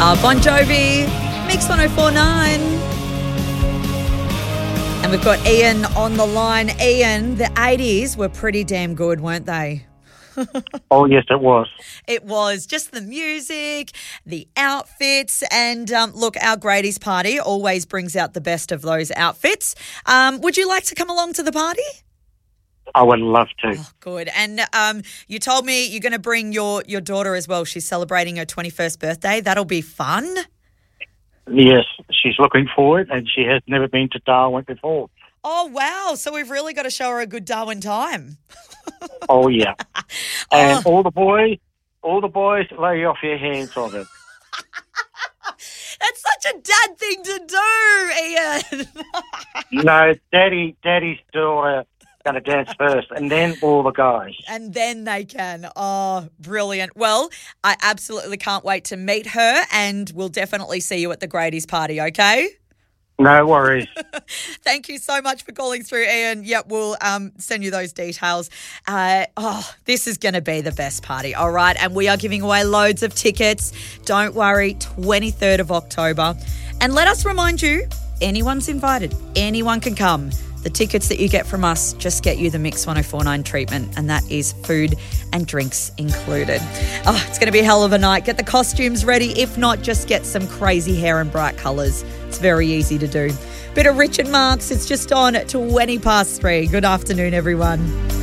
Bon Jovi, Mix 104.9. And we've got Ian on the line. Ian, the 80s were pretty damn good, weren't they? Oh, yes, it was. It was just the music, the outfits, and look, our Grady's party always brings out the best of those outfits. Would you like to come along to the party? I would love to. Oh, good. And you told me you're going to bring your daughter as well. She's celebrating her 21st birthday. That'll be fun. Yes, she's looking forward, and she has never been to Darwin before. Oh, wow. So we've really got to show her a good Darwin time. Oh, yeah. And all the boys, lay off your hands on it. That's such a dad thing to do, Ian. No, Daddy's daughter going to dance first, and then all the guys. And then they can. Oh, brilliant. Well, I absolutely can't wait to meet her, and we'll definitely see you at the Grady's party, okay? No worries. Thank you so much for calling through, Ian. Yep, we'll send you those details. This is going to be the best party, all right? And we are giving away loads of tickets. Don't worry, 23rd of October. And let us remind you, anyone's invited. Anyone can come. The tickets that you get from us just get you the Mix 104.9 treatment, and that is food and drinks included. Oh, it's going to be a hell of a night. Get the costumes ready. If not, just get some crazy hair and bright colours. It's very easy to do. Bit of Richard Marx. It's just on 20 past 3. Good afternoon, everyone.